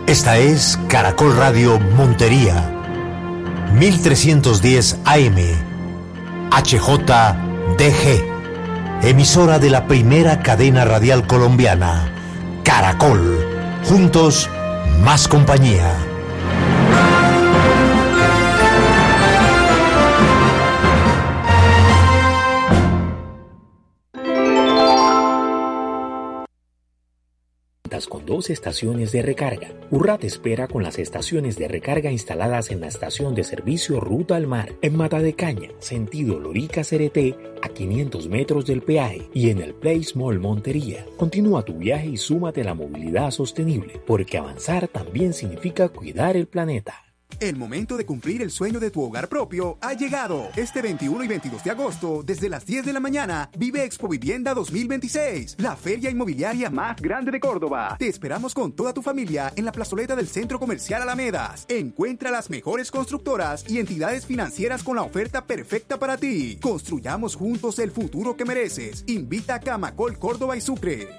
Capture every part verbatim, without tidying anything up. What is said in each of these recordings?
Esta es Caracol Radio Montería, mil trescientos diez A M, H J D G, emisora de la primera cadena radial colombiana, Caracol. Juntos, más compañía. Con dos estaciones de recarga. Urra te espera con las estaciones de recarga instaladas en la estación de servicio Ruta al Mar, en Mata de Caña, sentido Lorica-Cereté, a quinientos metros del peaje, y en el Place Mall Montería. Continúa tu viaje y súmate a la movilidad sostenible, porque avanzar también significa cuidar el planeta. El momento de cumplir el sueño de tu hogar propio ha llegado. Este veintiuno y veintidós de agosto, desde las diez de la mañana, vive Expo Vivienda dos mil veintiséis, la feria inmobiliaria más grande de Córdoba. Te esperamos con toda tu familia en la plazoleta del Centro Comercial Alamedas. Encuentra las mejores constructoras y entidades financieras con la oferta perfecta para ti. Construyamos juntos el futuro que mereces. Invita a Camacol, Córdoba y Sucre.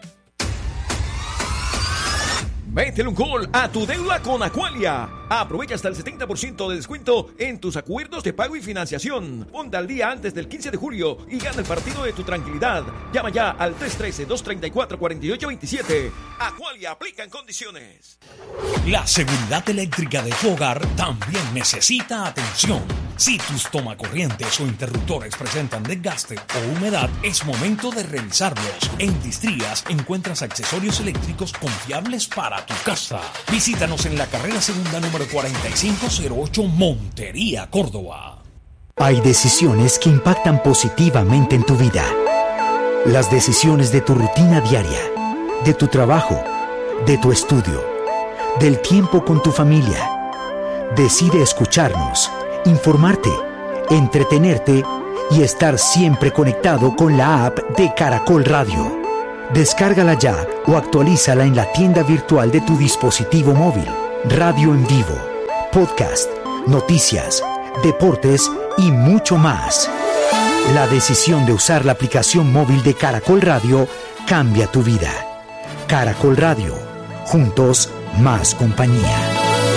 Métele un gol a tu deuda con Aqualia. Aprovecha hasta el setenta por ciento de descuento en tus acuerdos de pago y financiación. Ponte al día antes del quince de julio y gana el partido de tu tranquilidad. Llama ya al tres uno tres, dos tres cuatro, cuatro ocho dos siete. Aqualia, aplica en condiciones. La seguridad eléctrica de tu hogar también necesita atención. Si tus tomacorrientes o interruptores presentan desgaste o humedad, es momento de revisarlos. En Distrías encuentras accesorios eléctricos confiables para tu casa. Visítanos en la carrera segunda número cuarenta y cinco cero ocho, Montería, Córdoba. Hay decisiones que impactan positivamente en tu vida. Las decisiones de tu rutina diaria, de tu trabajo, de tu estudio, del tiempo con tu familia. Decide escucharnos, informarte, entretenerte y estar siempre conectado con la app de Caracol Radio. Descárgala ya o actualízala en la tienda virtual de tu dispositivo móvil. Radio en vivo, podcast, noticias, deportes y mucho más. La decisión de usar la aplicación móvil de Caracol Radio cambia tu vida. Caracol Radio, juntos más compañía.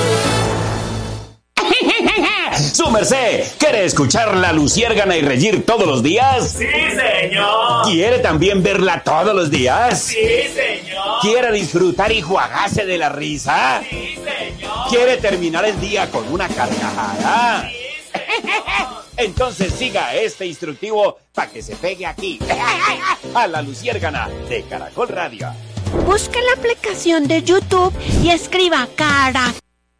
¡Su merced! ¿Quiere escuchar La Luciérgana y reír todos los días? ¡Sí, señor! ¿Quiere también verla todos los días? ¡Sí, señor! ¿Quiere disfrutar y juagarse de la risa? ¡Sí, señor! ¿Quiere terminar el día con una carcajada? ¡Sí, señor! Entonces siga este instructivo para que se pegue aquí, a La Luciérgana de Caracol Radio. Busque la aplicación de YouTube y escriba Caracol.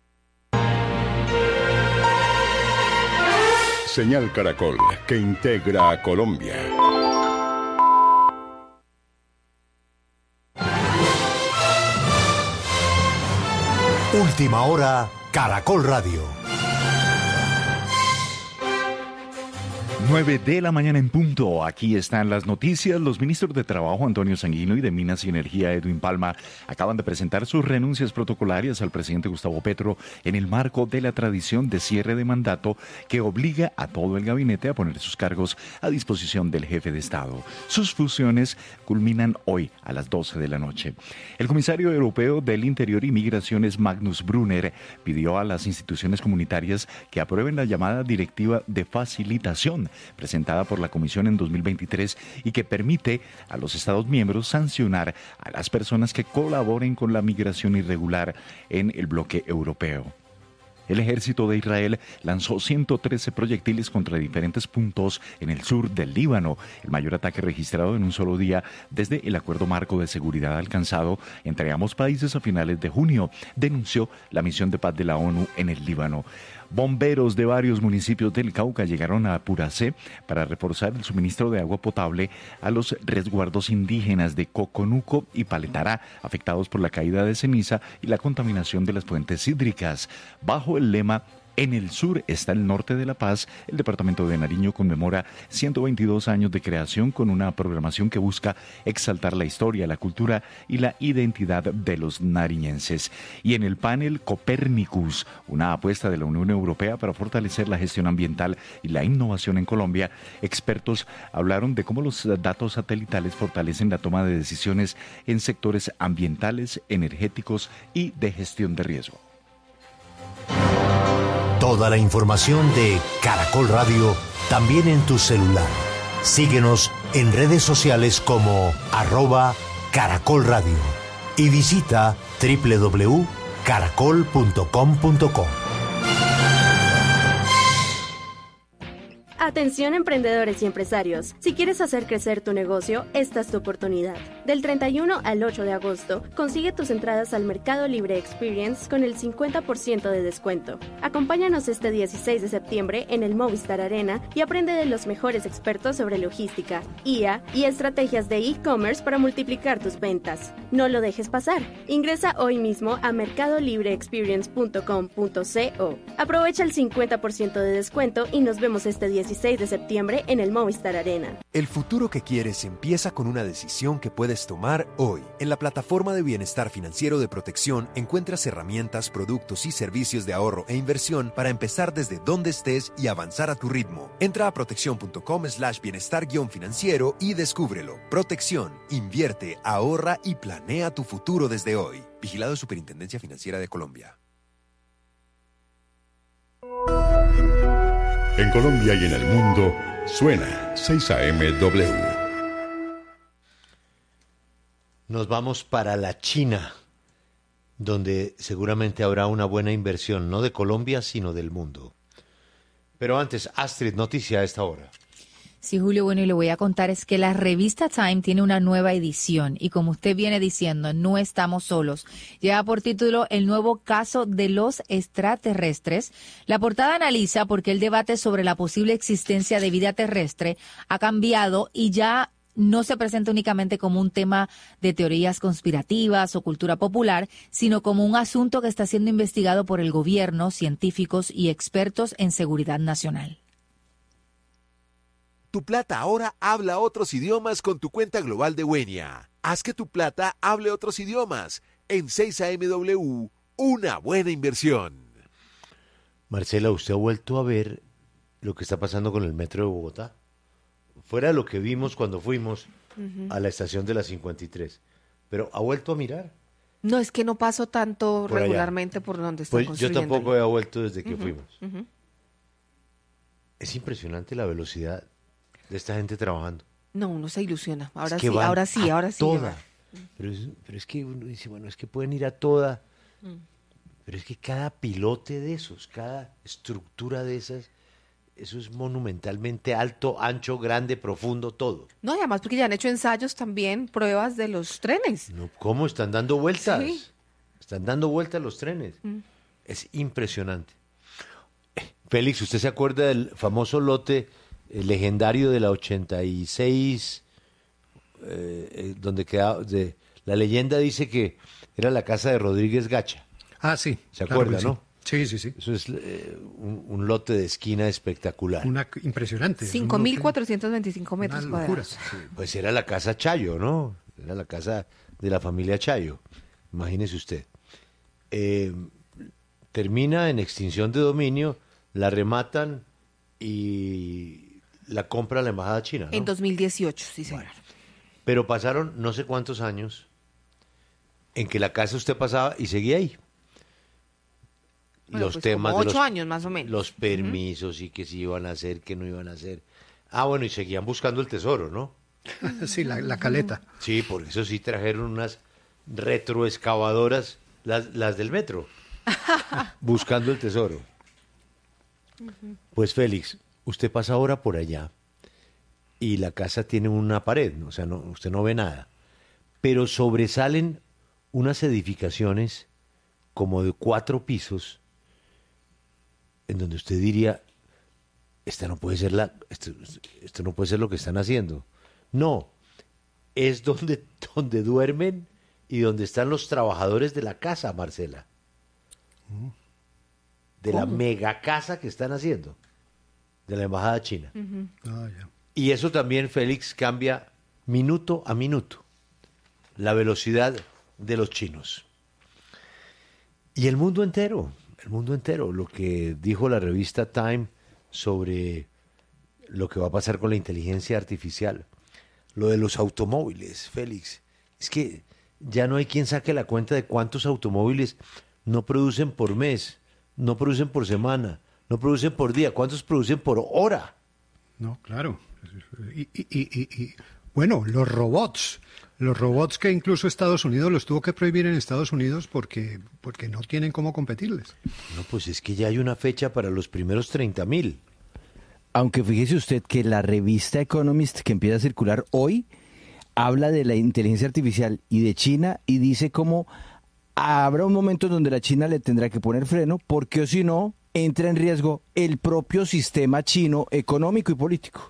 Señal Caracol, que integra a Colombia. Última hora, Caracol Radio. nueve de la mañana en punto. Aquí están las noticias. Los ministros de Trabajo, Antonio Sanguino, y de Minas y Energía, Edwin Palma, acaban de presentar sus renuncias protocolarias al presidente Gustavo Petro en el marco de la tradición de cierre de mandato que obliga a todo el gabinete a poner sus cargos a disposición del jefe de Estado. Sus funciones culminan hoy a las doce de la noche. El comisario europeo del Interior y Migraciones, Magnus Brunner, pidió a las instituciones comunitarias que aprueben la llamada Directiva de Facilitación, presentada por la Comisión en dos mil veintitrés y que permite a los Estados miembros sancionar a las personas que colaboren con la migración irregular en el bloque europeo. El ejército de Israel lanzó ciento trece proyectiles contra diferentes puntos en el sur del Líbano, el mayor ataque registrado en un solo día desde el acuerdo marco de seguridad alcanzado entre ambos países a finales de junio, denunció la misión de paz de la ONU en el Líbano. Bomberos de varios municipios del Cauca llegaron a Puracé para reforzar el suministro de agua potable a los resguardos indígenas de Coconuco y Paletará, afectados por la caída de ceniza y la contaminación de las fuentes hídricas. Bajo el lema En el sur está el norte de La Paz. El departamento de Nariño conmemora ciento veintidós años de creación con una programación que busca exaltar la historia, la cultura y la identidad de los nariñenses. Y en el panel Copernicus, una apuesta de la Unión Europea para fortalecer la gestión ambiental y la innovación en Colombia, expertos hablaron de cómo los datos satelitales fortalecen la toma de decisiones en sectores ambientales, energéticos y de gestión de riesgo. Toda la información de Caracol Radio también en tu celular. Síguenos en redes sociales como arroba Caracol Radio y visita doble u doble u doble u punto caracol punto com punto co. Atención emprendedores y empresarios, si quieres hacer crecer tu negocio, esta es tu oportunidad. Del treinta y uno al ocho de agosto, consigue tus entradas al Mercado Libre Experience con el cincuenta por ciento de descuento. Acompáñanos este dieciséis de septiembre en el Movistar Arena y aprende de los mejores expertos sobre logística, I A y estrategias de e-commerce para multiplicar tus ventas. No lo dejes pasar. Ingresa hoy mismo a mercado libre experience punto com punto co. Aprovecha el cincuenta por ciento de descuento y nos vemos este dieciséis de septiembre en el Movistar Arena. El futuro que quieres empieza con una decisión que puedes tomar hoy. En la plataforma de bienestar financiero de Protección encuentras herramientas, productos y servicios de ahorro e inversión para empezar desde donde estés y avanzar a tu ritmo. Entra a protección punto com slash bienestar guión financiero y descúbrelo. Protección, invierte, ahorra y planea tu futuro desde hoy. Vigilado Superintendencia Financiera de Colombia. En Colombia y en el mundo, suena seis A M W. Nos vamos para la China, donde seguramente habrá una buena inversión, no de Colombia, sino del mundo. Pero antes, Astrid, noticia a esta hora. Sí, Julio, bueno, y le voy a contar es que la revista Time tiene una nueva edición y como usted viene diciendo, no estamos solos. Lleva por título El nuevo caso de los extraterrestres. La portada analiza por qué el debate sobre la posible existencia de vida terrestre ha cambiado y ya no se presenta únicamente como un tema de teorías conspirativas o cultura popular, sino como un asunto que está siendo investigado por el gobierno, científicos y expertos en seguridad nacional. Tu plata ahora habla otros idiomas con tu cuenta global de Wenia. Haz que tu plata hable otros idiomas. En seis A M W, una buena inversión. Marcela, ¿usted ha vuelto a ver lo que está pasando con el metro de Bogotá? Fuera de lo que vimos cuando fuimos uh-huh. a la estación de la cincuenta y tres. Pero ¿ha vuelto a mirar? No, es que no paso tanto por regularmente allá. por donde están pues construyendo. Yo tampoco he vuelto desde que uh-huh. fuimos. Uh-huh. Es impresionante la velocidad de esta gente trabajando. No, uno se ilusiona. Ahora es que sí, ahora sí, ahora sí. Toda. Pero es, pero es que uno dice, bueno, es que pueden ir a toda. Mm. Pero es que cada pilote de esos, cada estructura de esas, eso es monumentalmente alto, ancho, grande, profundo, todo. No, y además porque ya han hecho ensayos también, pruebas de los trenes. No, ¿cómo? Están dando vueltas. Sí. Están dando vueltas los trenes. Mm. Es impresionante. Félix, ¿usted se acuerda del famoso lote el legendario de la ochenta y seis, eh, donde quedaba, de, la leyenda dice que era la casa de Rodríguez Gacha? Ah, sí. ¿Se acuerda, claro, no? Sí, sí, sí. Eso es eh, un, un lote de esquina espectacular. Una impresionante. cinco mil cuatrocientos veinticinco metros cuadrados. Sí, pues era la casa Chayo, ¿no? Era la casa de la familia Chayo. Imagínese usted. Eh, termina en extinción de dominio, la rematan y la compra la embajada china, ¿no? En dos mil dieciocho, sí, señor. Bueno, pero pasaron no sé cuántos años en que la casa usted pasaba y seguía ahí. Bueno, los pues temas como de ocho los, años más o menos. Los permisos uh-huh. y que si iban a hacer, que no iban a hacer. Ah, bueno, y seguían buscando el tesoro, ¿no? Sí, la, la caleta. Sí, porque eso sí trajeron unas retroexcavadoras, las, las del metro, buscando el tesoro. Uh-huh. Pues Félix, usted pasa ahora por allá y la casa tiene una pared, o sea, no, usted no ve nada, pero sobresalen unas edificaciones como de cuatro pisos en donde usted diría, esta no puede ser la, esto, esto no puede ser lo que están haciendo. No, es donde, donde duermen y donde están los trabajadores de la casa, Marcela. de la mega casa que están haciendo, de la embajada china. Uh-huh. Ah, ya. Y eso también, Félix, cambia minuto a minuto la velocidad de los chinos. Y el mundo entero, el mundo entero, lo que dijo la revista Time sobre lo que va a pasar con la inteligencia artificial, lo de los automóviles, Félix, es que ya no hay quien saque la cuenta de cuántos automóviles no producen por mes, no producen por semana, no producen por día, cuántos producen por hora. No, claro. Y, y, y, y, bueno, los robots, los robots que incluso Estados Unidos los tuvo que prohibir en Estados Unidos porque, porque no tienen cómo competirles. No, pues es que ya hay una fecha para los primeros treinta mil. Aunque fíjese usted que la revista Economist que empieza a circular hoy habla de la inteligencia artificial y de China y dice cómo habrá un momento en donde la China le tendrá que poner freno porque o si no entra en riesgo el propio sistema chino económico y político.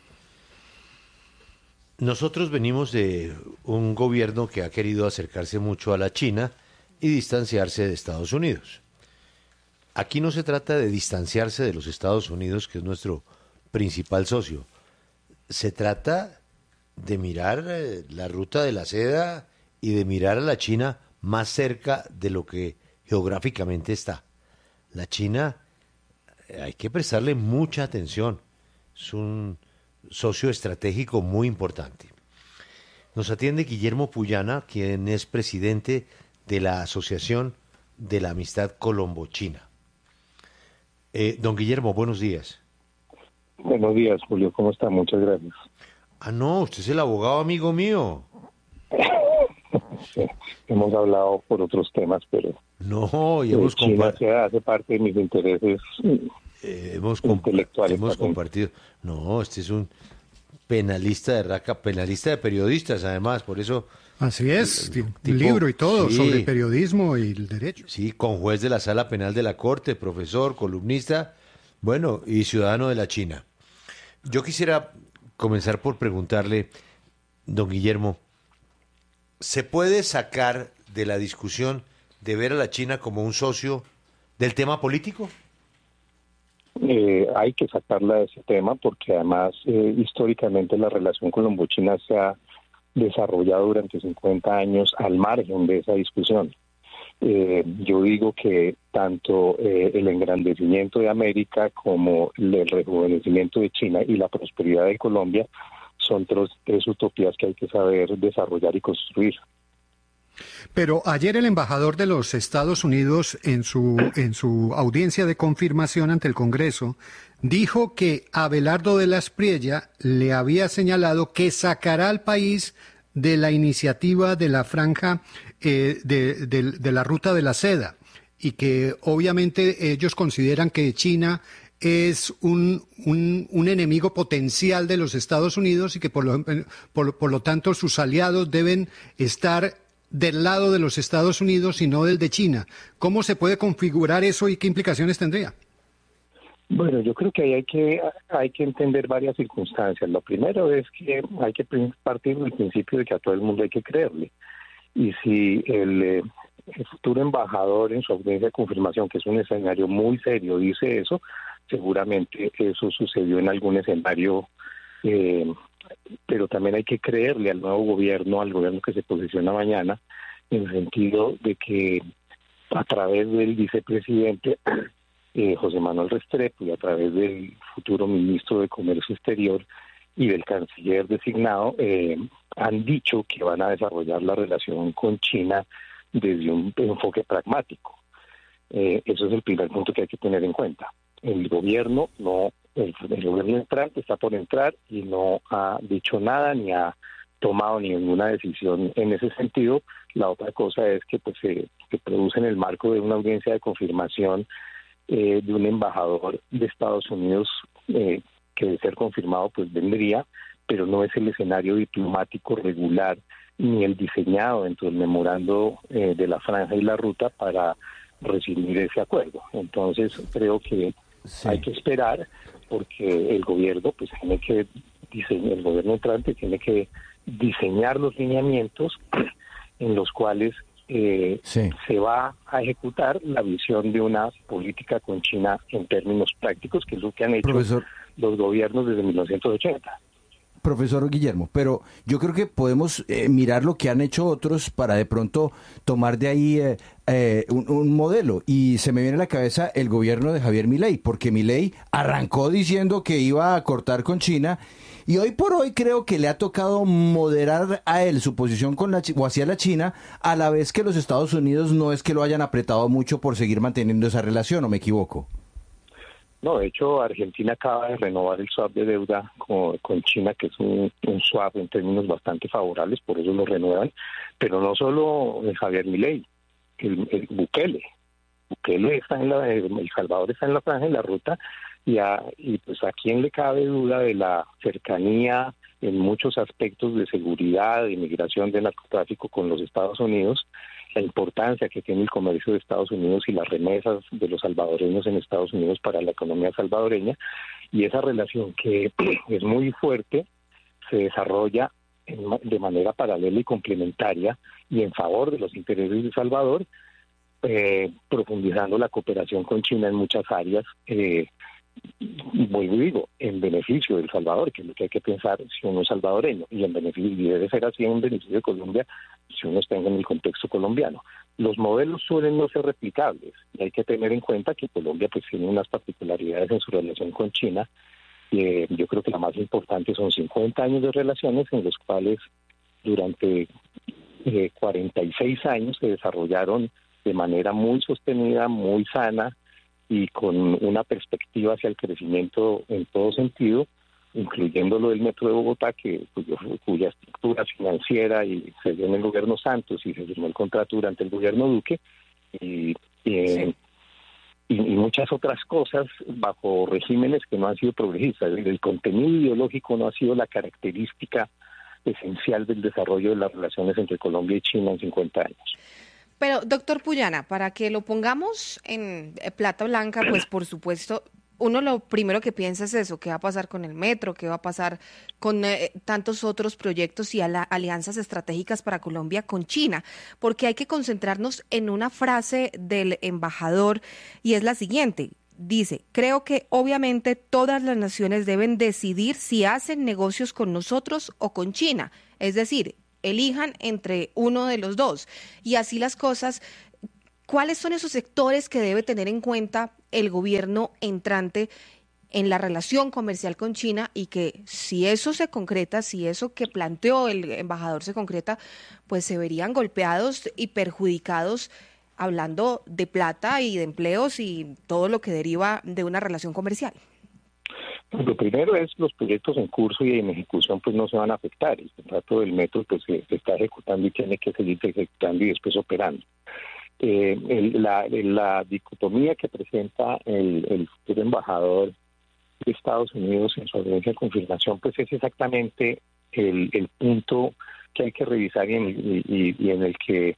Nosotros venimos de un gobierno que ha querido acercarse mucho a la China y distanciarse de Estados Unidos. Aquí no se trata de distanciarse de los Estados Unidos, que es nuestro principal socio. Se trata de mirar eh, la ruta de la seda y de mirar a la China más cerca de lo que geográficamente está. La China eh, hay que prestarle mucha atención. Es un socio estratégico muy importante. Nos atiende Guillermo Puyana, quien es presidente de la Asociación de la Amistad Colombo-China. Eh, don Guillermo, buenos días. Buenos días, Julio, ¿cómo está? Muchas gracias. Ah, no, usted es el abogado amigo mío. Sí, hemos hablado por otros temas, pero... No, y hemos China se hace parte de mis intereses eh, hemos intelectuales. Hemos compartido. No, este es un penalista de raca, penalista de periodistas, además, por eso... Así es, tipo, libro y todo sí, sobre periodismo y el derecho. Sí, con juez de la Sala Penal de la Corte, profesor, columnista, bueno, y ciudadano de la China. Yo quisiera comenzar por preguntarle, don Guillermo, ¿se puede sacar de la discusión de ver a la China como un socio del tema político? Eh, hay que sacarla de ese tema porque además eh, históricamente la relación colombo-china se ha desarrollado durante cincuenta años al margen de esa discusión. Eh, yo digo que tanto eh, el engrandecimiento de América como el rejuvenecimiento de China y la prosperidad de Colombia son tres, tres utopías que hay que saber desarrollar y construir. Pero ayer el embajador de los Estados Unidos en su en su audiencia de confirmación ante el Congreso dijo que Abelardo de la Espriella le había señalado que sacará al país de la iniciativa de la franja eh, de, de, de la ruta de la seda y que obviamente ellos consideran que China es un, un, un enemigo potencial de los Estados Unidos y que por lo, por, por lo tanto sus aliados deben estar del lado de los Estados Unidos y no del de China. ¿Cómo se puede configurar eso y qué implicaciones tendría? Bueno, yo creo que ahí hay que hay que entender varias circunstancias. Lo primero es que hay que partir del principio de que a todo el mundo hay que creerle. Y si el, eh, el futuro embajador en su audiencia de confirmación, que es un escenario muy serio, dice eso, seguramente eso sucedió en algún escenario, eh, pero también hay que creerle al nuevo gobierno, al gobierno que se posiciona mañana, en el sentido de que a través del vicepresidente eh, José Manuel Restrepo y a través del futuro ministro de Comercio Exterior y del canciller designado, eh, han dicho que van a desarrollar la relación con China desde un enfoque pragmático. Eh, eso es el primer punto que hay que tener en cuenta. El gobierno no, el, el gobierno entrante está por entrar y no ha dicho nada ni ha tomado ninguna decisión en ese sentido. La otra cosa es que pues se, se produce en el marco de una audiencia de confirmación eh, de un embajador de Estados Unidos eh, que de ser confirmado pues vendría, pero no es el escenario diplomático regular ni el diseñado dentro del memorando eh, de la franja y la ruta para recibir ese acuerdo. Entonces creo que sí, hay que esperar porque el gobierno pues tiene que diseñar, el gobierno entrante tiene que diseñar los lineamientos en los cuales eh, sí. se va a ejecutar la visión de una política con China en términos prácticos, que es lo que han hecho Profesor, los gobiernos desde mil novecientos ochenta. Profesor Guillermo, pero yo creo que podemos eh, mirar lo que han hecho otros para de pronto tomar de ahí eh, eh, un, un modelo. Y se me viene a la cabeza el gobierno de Javier Milei, porque Milei arrancó diciendo que iba a cortar con China y hoy por hoy creo que le ha tocado moderar a él su posición con la, o hacia la China, a la vez que los Estados Unidos no es que lo hayan apretado mucho por seguir manteniendo esa relación, ¿o me equivoco? No, de hecho, Argentina acaba de renovar el swap de deuda con, con China, que es un, un swap en términos bastante favorables, por eso lo renuevan. Pero no solo el Javier Milei, el, el Bukele. Bukele está en la, El Salvador está en la franja, en la ruta, y, a, y pues a quién le cabe duda de la cercanía en muchos aspectos de seguridad, de inmigración, de narcotráfico con los Estados Unidos, la importancia que tiene el comercio de Estados Unidos y las remesas de los salvadoreños en Estados Unidos para la economía salvadoreña, y esa relación que es muy fuerte se desarrolla en, de manera paralela y complementaria y en favor de los intereses de El Salvador, eh, profundizando la cooperación con China en muchas áreas, eh, vuelvo y digo, en beneficio de El Salvador, que es lo que hay que pensar si uno es salvadoreño, y en beneficio, y debe ser así en beneficio de Colombia si uno está en el contexto colombiano. Los modelos suelen no ser replicables, y hay que tener en cuenta que Colombia pues tiene unas particularidades en su relación con China. Eh, yo creo que la más importante son cincuenta años de relaciones en los cuales durante eh, cuarenta y seis años se desarrollaron de manera muy sostenida, muy sana, y con una perspectiva hacia el crecimiento en todo sentido, incluyendo lo del Metro de Bogotá, que cuyo, cuya estructura financiera y se dio en el gobierno Santos y se firmó el contrato durante el gobierno Duque, y, y, sí. y, y muchas otras cosas bajo regímenes que no han sido progresistas. El, el contenido ideológico no ha sido la característica esencial del desarrollo de las relaciones entre Colombia y China en cincuenta años. Pero, doctor Puyana, para que lo pongamos en plata blanca, pues por supuesto, uno lo primero que piensa es eso, qué va a pasar con el metro, qué va a pasar con eh, tantos otros proyectos y ala- alianzas estratégicas para Colombia con China, porque hay que concentrarnos en una frase del embajador y es la siguiente. Dice, creo que obviamente todas las naciones deben decidir si hacen negocios con nosotros o con China, es decir, elijan entre uno de los dos. Y así las cosas, ¿cuáles son esos sectores que debe tener en cuenta el gobierno entrante en la relación comercial con China y que si eso se concreta, si eso que planteó el embajador se concreta, pues se verían golpeados y perjudicados hablando de plata y de empleos y todo lo que deriva de una relación comercial? Lo primero es los proyectos en curso y en ejecución pues no se van a afectar. El contrato del metro pues se, se está ejecutando y tiene que seguir ejecutando y después operando. Eh, el, la, la dicotomía que presenta el, el futuro embajador de Estados Unidos en su audiencia de confirmación pues es exactamente el, el punto que hay que revisar y en, y, y en el que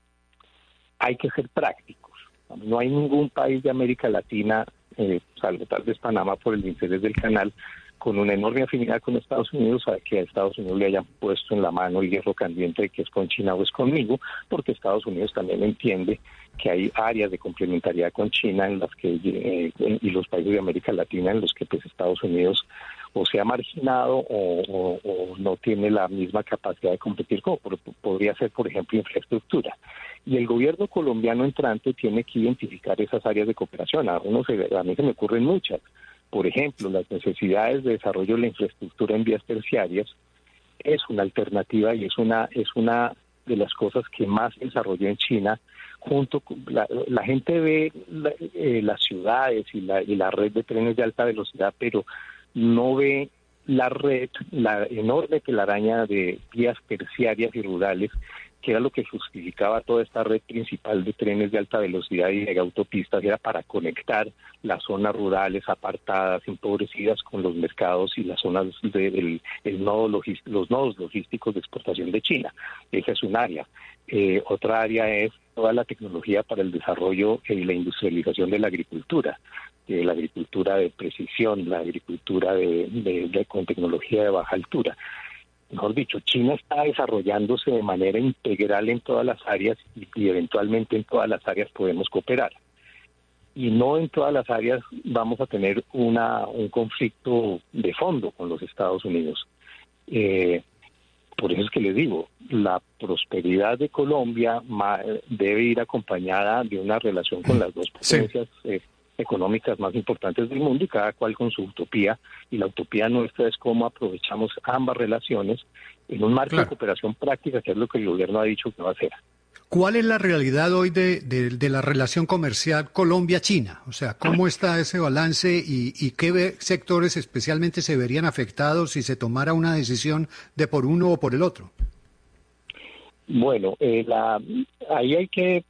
hay que ser prácticos. No hay ningún país de América Latina, Eh, salvo tal vez Panamá por el interés del canal, con una enorme afinidad con Estados Unidos, a que a Estados Unidos le hayan puesto en la mano el hierro caliente de que es con China o es conmigo, porque Estados Unidos también entiende que hay áreas de complementariedad con China en las que eh, y los países de América Latina en los que pues Estados Unidos o se ha marginado o, o, o no tiene la misma capacidad de competir como por, podría ser, por ejemplo, infraestructura. Y el gobierno colombiano entrante tiene que identificar esas áreas de cooperación. A, uno se, a mí se me ocurren muchas. Por ejemplo, las necesidades de desarrollo de la infraestructura en vías terciarias es una alternativa y es una es una de las cosas que más se desarrolló en China. Junto con la, la gente ve la, eh, las ciudades y la, y la red de trenes de alta velocidad, pero no ve la red, la enorme telaraña de vías terciarias y rurales, que era lo que justificaba toda esta red principal de trenes de alta velocidad y de autopistas, era para conectar las zonas rurales apartadas, empobrecidas, con los mercados y las zonas del el nodo logis, los nodos logísticos de exportación de China. Esa es un área. Eh, otra área es toda la tecnología para el desarrollo y la industrialización de la agricultura. Eh, la agricultura de precisión, la agricultura de, de, de con tecnología de baja altura. mejor dicho, China está desarrollándose de manera integral en todas las áreas y, y eventualmente en todas las áreas podemos cooperar. Y no en todas las áreas vamos a tener una un conflicto de fondo con los Estados Unidos. Eh, por eso es que les digo, la prosperidad de Colombia ma, debe ir acompañada de una relación con las dos potencias sí. eh, económicas más importantes del mundo y cada cual con su utopía. Y la utopía nuestra es cómo aprovechamos ambas relaciones en un marco claro. de cooperación práctica, que es lo que el gobierno ha dicho que va a hacer. ¿Cuál es la realidad hoy de, de, de la relación comercial Colombia-China? O sea, ¿cómo está ese balance y, y qué sectores especialmente se verían afectados si se tomara una decisión de por uno o por el otro? Bueno, eh, la, ahí hay que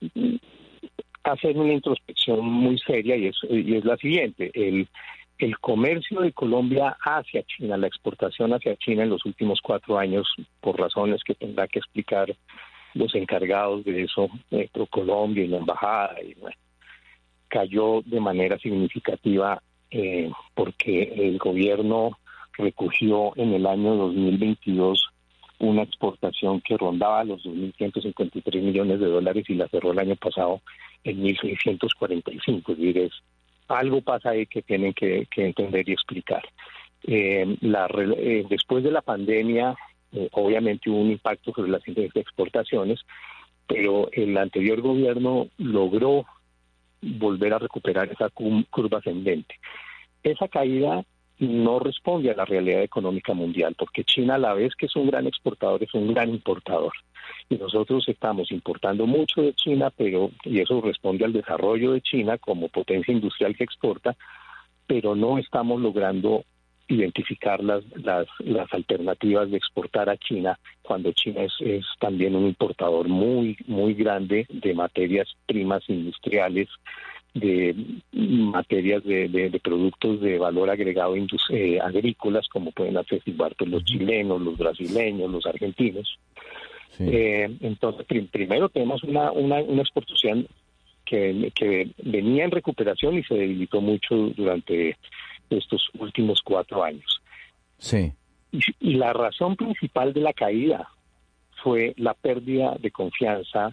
hacer una introspección muy seria y es, y es la siguiente. El, el comercio de Colombia hacia China, la exportación hacia China en los últimos cuatro años, por razones que tendrá que explicar los encargados de eso, eh, ProColombia y la embajada, y bueno, cayó de manera significativa eh, porque el gobierno recogió en el año dos mil veintidós una exportación que rondaba los dos mil ciento cincuenta y tres millones de dólares y la cerró el año pasado en mil seiscientos cuarenta y cinco. Es decir, es, algo pasa ahí que tienen que, que entender y explicar. Eh, la, eh, después de la pandemia, Eh, obviamente hubo un impacto sobre las exportaciones, pero el anterior gobierno logró volver a recuperar esa curva ascendente. Esa caída no responde a la realidad económica mundial, porque China, a la vez que es un gran exportador, es un gran importador. Y nosotros estamos importando mucho de China, pero y eso responde al desarrollo de China como potencia industrial que exporta, pero no estamos logrando identificar las, las las alternativas de exportar a China cuando China es, es también un importador muy muy grande de materias primas industriales, de materias de, de, de productos de valor agregado eh, agrícolas, como pueden atestiguar pues, los chilenos, los brasileños, los argentinos. Sí. Eh, entonces, prim primero tenemos una, una, una exportación que, que venía en recuperación y se debilitó mucho durante estos últimos cuatro años. Sí. Y, y la razón principal de la caída fue la pérdida de confianza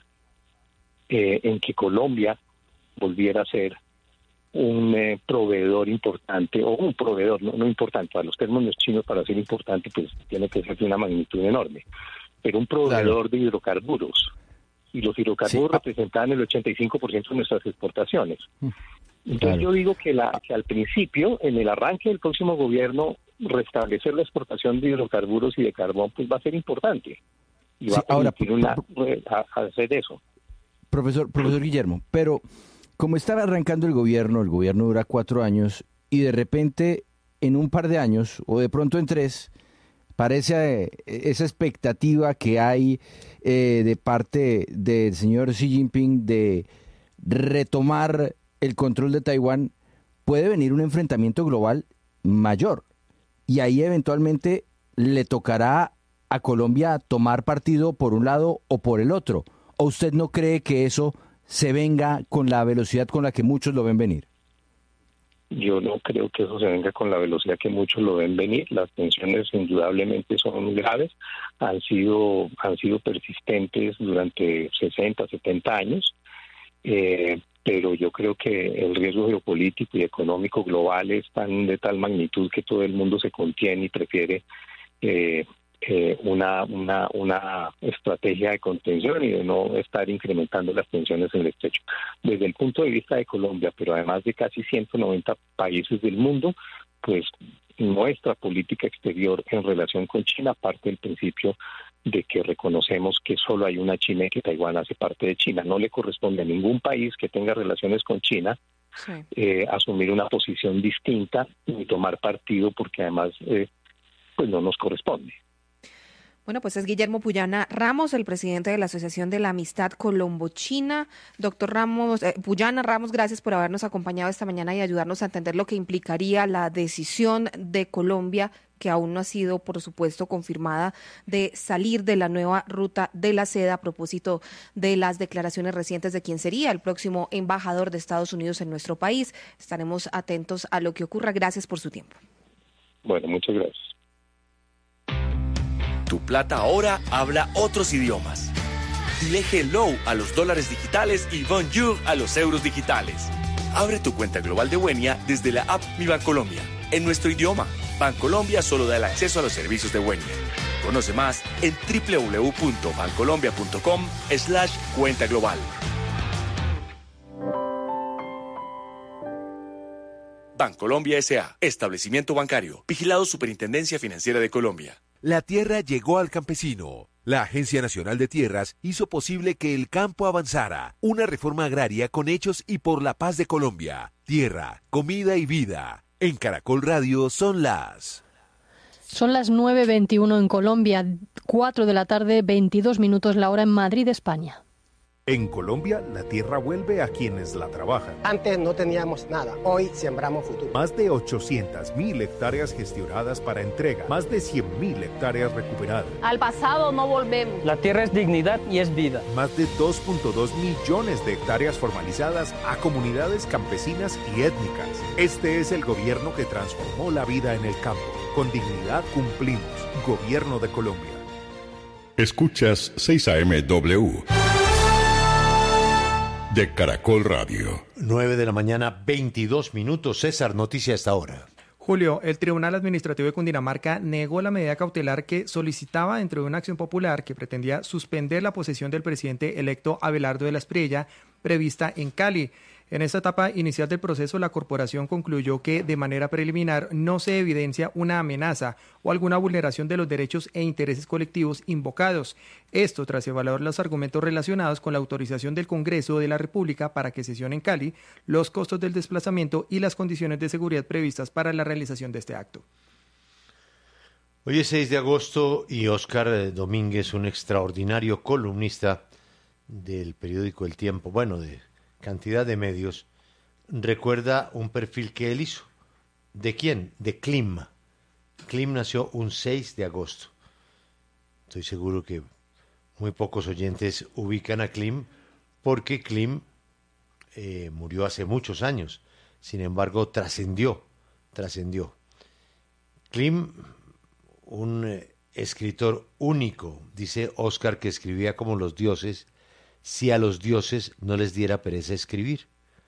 eh, en que Colombia volviera a ser un eh, proveedor importante, o un proveedor, no, no importante, para los términos chinos, para ser importante, pues tiene que ser de una magnitud enorme, pero un proveedor claro. de hidrocarburos. Y los hidrocarburos sí. representaban el ochenta y cinco por ciento de nuestras exportaciones. Mm. Entonces claro. yo digo que, la, que al principio, en el arranque del próximo gobierno, restablecer la exportación de hidrocarburos y de carbón pues va a ser importante. Y va sí, a permitir ahora, una, a, a hacer eso. Profesor, profesor Guillermo, pero como está arrancando el gobierno, el gobierno dura cuatro años, y de repente, en un par de años, o de pronto en tres, parece eh, esa expectativa que hay eh, de parte del señor Xi Jinping de retomar el control de Taiwán, puede venir un enfrentamiento global mayor. Y ahí eventualmente le tocará a Colombia tomar partido por un lado o por el otro. ¿O usted no cree que eso se venga con la velocidad con la que muchos lo ven venir? Yo no creo que eso se venga con la velocidad que muchos lo ven venir. Las tensiones indudablemente son graves, han sido, han sido persistentes durante sesenta, setenta años. Eh, pero yo creo que el riesgo geopolítico y económico global es tan de tal magnitud que todo el mundo se contiene y prefiere eh, eh, una, una, una estrategia de contención y de no estar incrementando las tensiones en el estrecho. Desde el punto de vista de Colombia, pero además de casi ciento noventa países del mundo, pues nuestra política exterior en relación con China parte del principio de que reconocemos que solo hay una China y que Taiwán hace parte de China. No le corresponde a ningún país que tenga relaciones con China sí. eh, asumir una posición distinta ni tomar partido, porque además eh, pues no nos corresponde. Bueno, pues es Guillermo Puyana Ramos, el presidente de la Asociación de la Amistad Colombo-China. Doctor Ramos, eh, Puyana Ramos, gracias por habernos acompañado esta mañana y ayudarnos a entender lo que implicaría la decisión de Colombia, que aún no ha sido, por supuesto, confirmada, de salir de la nueva ruta de la seda a propósito de las declaraciones recientes de quién sería el próximo embajador de Estados Unidos en nuestro país. Estaremos atentos a lo que ocurra. Gracias por su tiempo. Bueno, muchas gracias. Tu plata ahora habla otros idiomas. Dile hello a los dólares digitales y bonjour a los euros digitales. Abre tu cuenta global de Buenia desde la app Mi Bancolombia, en nuestro idioma. Bancolombia solo da el acceso a los servicios de Buenia. Conoce más en doble u doble u doble u punto bancolombia punto com slash cuenta global. Bancolombia S A, establecimiento bancario, vigilado Superintendencia Financiera de Colombia. La tierra llegó al campesino. La Agencia Nacional de Tierras hizo posible que el campo avanzara. Una reforma agraria con hechos y por la paz de Colombia. Tierra, comida y vida. En Caracol Radio son las... Son las nueve veintiuno en Colombia, cuatro de la tarde, veintidós minutos la hora en Madrid, España. En Colombia, la tierra vuelve a quienes la trabajan. Antes no teníamos nada, hoy sembramos futuro. Más de ochocientas mil hectáreas gestionadas para entrega, más de cien mil hectáreas recuperadas. Al pasado no volvemos. La tierra es dignidad y es vida. Más de dos punto dos millones de hectáreas formalizadas a comunidades campesinas y étnicas. Este es el gobierno que transformó la vida en el campo. Con dignidad cumplimos. Gobierno de Colombia. Escuchas seis A M W. De Caracol Radio. nueve de la mañana, veintidós minutos. César, noticia a esta hora. Julio, el Tribunal Administrativo de Cundinamarca negó la medida cautelar que solicitaba dentro de una acción popular que pretendía suspender la posesión del presidente electo Abelardo de la Espriella, prevista en Cali. En esta etapa inicial del proceso, la corporación concluyó que de manera preliminar no se evidencia una amenaza o alguna vulneración de los derechos e intereses colectivos invocados. Esto tras evaluar los argumentos relacionados con la autorización del Congreso de la República para que sesione en Cali, los costos del desplazamiento y las condiciones de seguridad previstas para la realización de este acto. Hoy es seis de agosto y Óscar Domínguez, un extraordinario columnista del periódico El Tiempo, bueno, de cantidad de medios, recuerda un perfil que él hizo. ¿De quién? De Klim. Klim nació un seis de agosto. Estoy seguro que muy pocos oyentes ubican a Klim porque Klim eh, murió hace muchos años. Sin embargo, trascendió, trascendió. Klim, un eh, escritor único, dice Óscar, que escribía como los dioses, si a los dioses no les diera pereza escribir.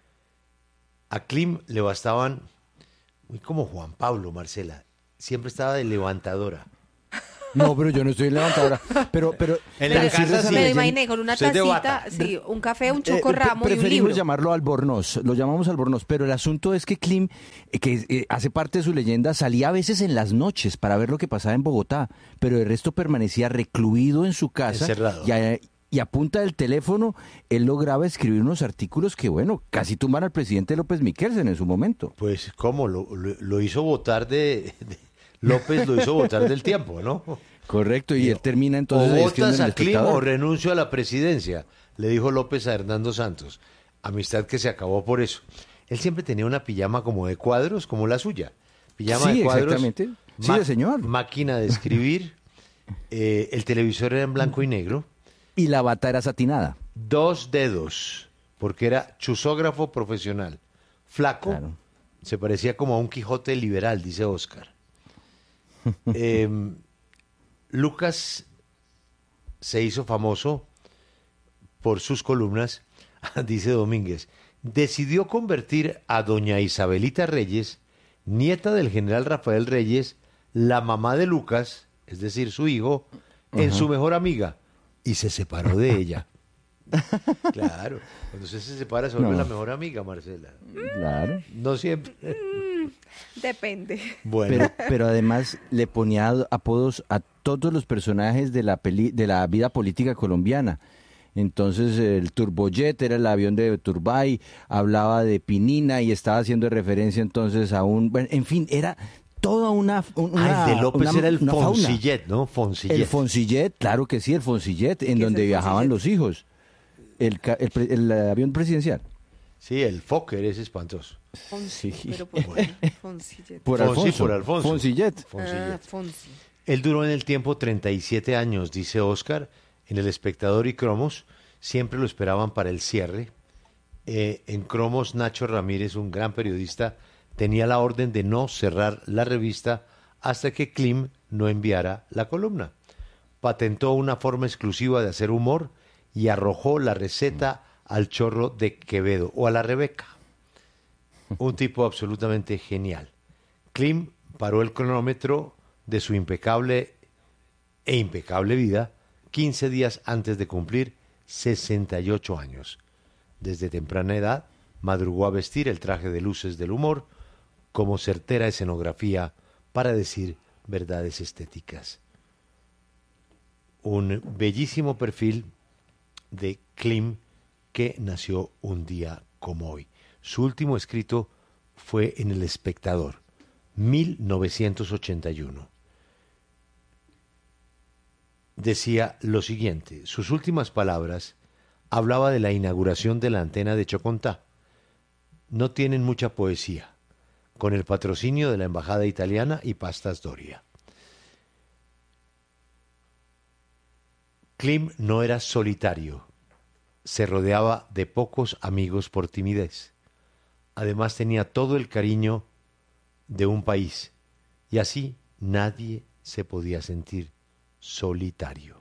A Klim le bastaban, muy como Juan Pablo, Marcela, siempre estaba de levantadora. No, pero yo no estoy levantadora. Pero, pero, en la casa sí. Me lo imaginé con una tacita, sí, un café, un chocorramo eh, y un libro. Preferimos llamarlo albornoz, lo llamamos albornoz, pero el asunto es que Klim, eh, que eh, hace parte de su leyenda, salía a veces en las noches para ver lo que pasaba en Bogotá, pero el resto permanecía recluido en su casa. Encerrado. Y a, Y a punta del teléfono, él lograba escribir unos artículos que, bueno, casi tumban al presidente López Miquelsen en su momento. Pues, ¿cómo? Lo, lo, lo hizo votar de, de... López lo hizo votar del Tiempo, ¿no? Correcto, y, y él termina entonces... O votas a Klim o renuncio a la presidencia, le dijo López a Hernando Santos. Amistad que se acabó por eso. Él siempre tenía una pijama como de cuadros, como la suya. Pijama sí, de cuadros. Exactamente. Sí, de señor. Máquina de escribir. eh, el televisor era en blanco y negro. Y la bata era satinada. Dos dedos, porque era chusógrafo profesional. Flaco, claro. Se parecía como a un Quijote liberal, dice Óscar. eh, Lucas se hizo famoso por sus columnas, dice Domínguez. Decidió convertir a doña Isabelita Reyes, nieta del general Rafael Reyes, la mamá de Lucas, es decir, su hijo, en uh-huh. su mejor amiga. Y se separó de ella. Claro, cuando usted se separa se vuelve no. la mejor amiga, Marcela. Claro. No siempre. Mm, depende. Bueno. Pero, pero además le ponía apodos a todos los personajes de la peli, de la vida política colombiana. Entonces el Turbojet era el avión de Turbay, hablaba de Pinina y estaba haciendo referencia entonces a un... Bueno, en fin, era... Toda una, una... Ah, el de López una, era el Foncillet, ¿no? Foncillet. El Foncillet, claro que sí, el Foncillet, en donde viajaban los hijos. El, el, el, el avión presidencial. Sí, el Fokker es espantoso. Fonsi, sí. Pero por Foncillet. Por Fonsi, Alfonso. por Alfonso. Foncillet. Ah, Fonsi. Él duró en el Tiempo treinta y siete años, dice Óscar. En El Espectador y Cromos siempre lo esperaban para el cierre. Eh, en Cromos, Nacho Ramírez, un gran periodista, tenía la orden de no cerrar la revista hasta que Klim no enviara la columna. patentó una forma exclusiva de hacer humor y arrojó la receta al chorro de Quevedo o a la Rebeca. Un tipo absolutamente genial. Klim paró el cronómetro de su impecable e impecable vida quince días antes de cumplir sesenta y ocho años. Desde temprana edad madrugó a vestir el traje de luces del humor como certera escenografía para decir verdades estéticas. Un bellísimo perfil de Klim que nació un día como hoy. Su último escrito fue en El Espectador, mil novecientos ochenta y uno. Decía lo siguiente, sus últimas palabras hablaba de la inauguración de la antena de Chocontá. No tienen mucha poesía, con el patrocinio de la Embajada Italiana y Pastas Doria. Klim no era solitario, se rodeaba de pocos amigos por timidez. Además tenía todo el cariño de un país y así nadie se podía sentir solitario.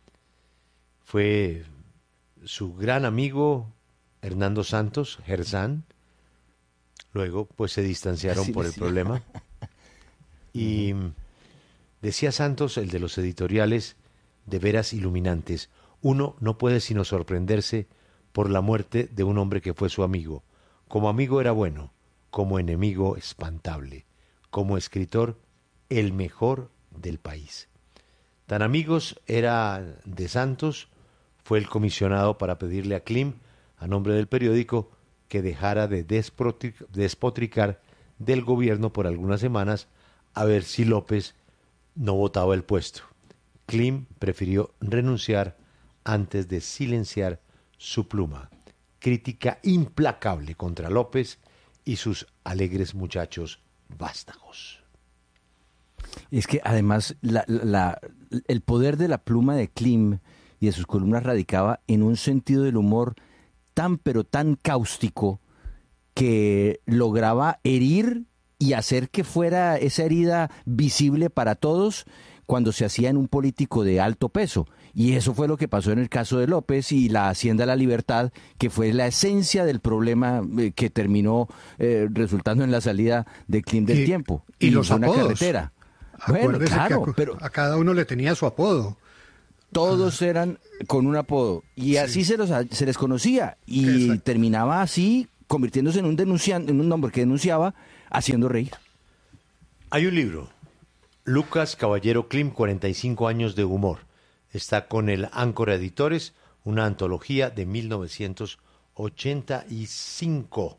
Fue su gran amigo Hernando Santos, Gersán. Luego pues se distanciaron Así por el decía. problema. Y decía Santos, el de los editoriales de veras iluminantes, uno no puede sino sorprenderse por la muerte de un hombre que fue su amigo. Como amigo era bueno, como enemigo espantable, como escritor el mejor del país. Tan amigos era de Santos, fue el comisionado para pedirle a Klim, a nombre del periódico, que dejara de despotric- despotricar del gobierno por algunas semanas a ver si López no votaba el puesto. Klim prefirió renunciar antes de silenciar su pluma. Crítica implacable contra López y sus alegres muchachos vástagos. Es que además la, la, el poder de la pluma de Klim y de sus columnas radicaba en un sentido del humor tan pero tan cáustico que lograba herir y hacer que fuera esa herida visible para todos cuando se hacía en un político de alto peso. Y eso fue lo que pasó en el caso de López y la Hacienda de la Libertad, que fue la esencia del problema eh, que terminó eh, resultando en la salida de Klim del Y- tiempo. y los fue una apodos. carretera. Bueno, Acuérdese claro, que a, pero a cada uno le tenía su apodo. todos eran con un apodo y así se, los, se les conocía y Exacto. terminaba así convirtiéndose en un denunciante, en un hombre que denunciaba, haciendo reír. Hay un libro, Lucas Caballero Klim, cuarenta y cinco años de humor. Está con el Áncora Editores, una antología de mil novecientos ochenta y cinco.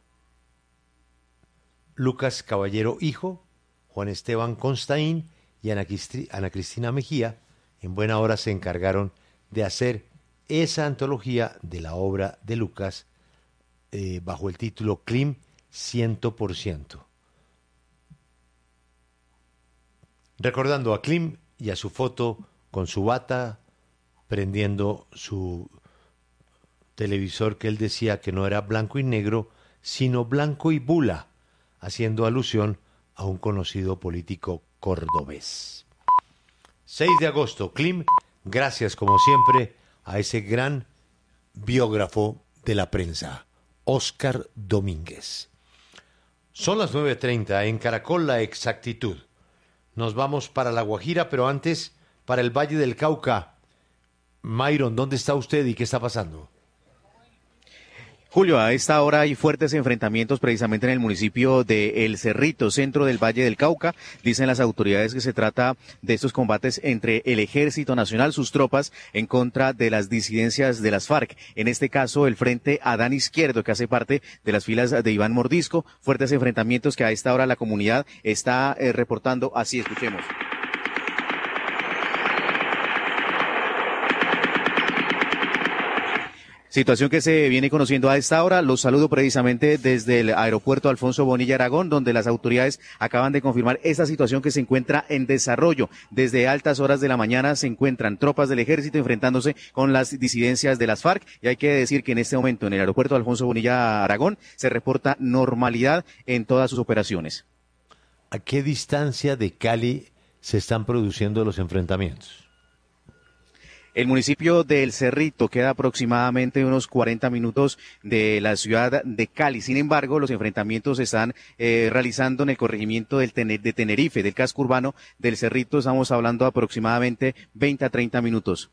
Lucas Caballero hijo, Juan Esteban Constaín y Ana, Cristri- Ana Cristina Mejía, en buena hora se encargaron de hacer esa antología de la obra de Lucas eh, bajo el título Klim cien por ciento. Recordando a Klim y a su foto con su bata, prendiendo su televisor que él decía que no era blanco y negro, sino blanco y bula, haciendo alusión a un conocido político cordobés. seis de agosto, Klim, gracias como siempre a ese gran biógrafo de la prensa, Óscar Domínguez. Son las nueve treinta en Caracol La Exactitud. Nos vamos para La Guajira, pero antes para el Valle del Cauca. Myron, ¿dónde está usted y qué está pasando? Julio, a esta hora hay fuertes enfrentamientos precisamente en el municipio de El Cerrito, centro del Valle del Cauca. Dicen las autoridades que se trata de estos combates entre el Ejército Nacional, sus tropas, en contra de las disidencias de las FARC. En este caso, el Frente Adán Izquierdo, que hace parte de las filas de Iván Mordisco. Fuertes enfrentamientos que a esta hora la comunidad está eh, reportando. Así, escuchemos. Situación que se viene conociendo a esta hora. Los saludo precisamente desde el aeropuerto Alfonso Bonilla Aragón, donde las autoridades acaban de confirmar esta situación que se encuentra en desarrollo. Desde altas horas de la mañana se encuentran tropas del ejército enfrentándose con las disidencias de las FARC. Y hay que decir que en este momento en el aeropuerto Alfonso Bonilla Aragón se reporta normalidad en todas sus operaciones. ¿A qué distancia de Cali se están produciendo los enfrentamientos? El municipio de El Cerrito queda aproximadamente unos cuarenta minutos de la ciudad de Cali. Sin embargo, los enfrentamientos se están eh, realizando en el corregimiento del Tener- de Tenerife, del casco urbano del Cerrito. Estamos hablando de aproximadamente veinte a treinta minutos.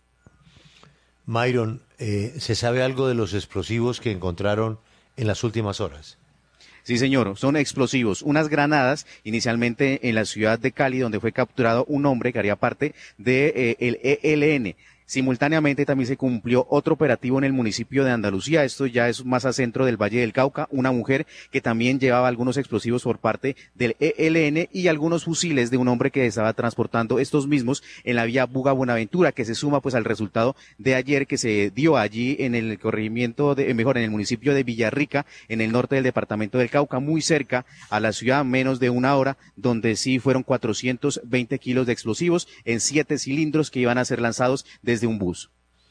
Myron, eh, ¿se sabe algo de los explosivos que encontraron en las últimas horas? Sí, señor, son explosivos, unas granadas inicialmente en la ciudad de Cali, donde fue capturado un hombre que haría parte de eh, el E L N. Simultáneamente también se cumplió otro operativo en el municipio de Andalucía, esto ya es más a centro del Valle del Cauca, una mujer que también llevaba algunos explosivos por parte del E L N y algunos fusiles de un hombre que estaba transportando estos mismos en la vía Buga-Buenaventura, que se suma pues al resultado de ayer que se dio allí en el corregimiento, de, mejor en el municipio de Villarrica, en el norte del departamento del Cauca, muy cerca a la ciudad, menos de una hora, donde sí fueron cuatrocientos veinte kilos de explosivos en siete cilindros que iban a ser lanzados desde de un bus.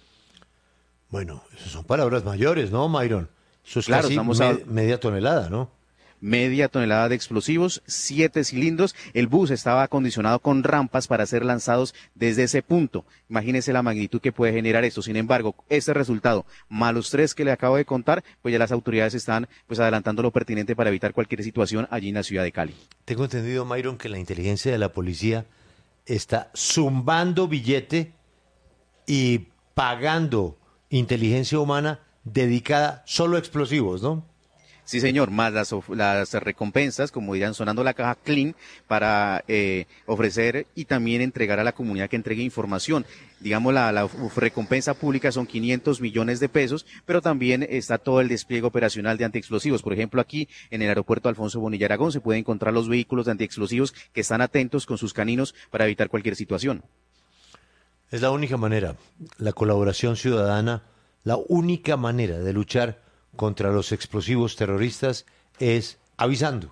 Bueno, esas son palabras mayores, ¿no, Myron? Eso es claro, casi estamos me- a... media tonelada, ¿no? Media tonelada de explosivos, siete cilindros. El bus estaba acondicionado con rampas para ser lanzados desde ese punto. Imagínese la magnitud que puede generar esto. Sin embargo, este resultado, más los tres que le acabo de contar, pues ya las autoridades están pues adelantando lo pertinente para evitar cualquier situación allí en la ciudad de Cali. Tengo entendido, Myron, que la inteligencia de la policía está zumbando billete y pagando inteligencia humana dedicada solo a explosivos, ¿no? Sí, señor, más las, of- las recompensas, como dirán, sonando la caja clean para eh, ofrecer y también entregar a la comunidad que entregue información. Digamos, la, la of- recompensa pública son quinientos millones de pesos, pero también está todo el despliegue operacional de antiexplosivos. Por ejemplo, aquí en el aeropuerto Alfonso Bonilla Aragón se pueden encontrar los vehículos de antiexplosivos que están atentos con sus caninos para evitar cualquier situación. Es la única manera, la colaboración ciudadana, la única manera de luchar contra los explosivos terroristas es avisando.